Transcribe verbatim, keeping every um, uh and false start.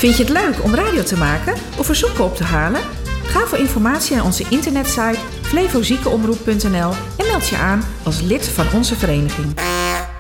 Vind je het leuk om radio te maken of verzoeken op te halen? Ga voor informatie naar onze internetsite flevo ziekenomroep punt n l en meld je aan als lid van onze vereniging.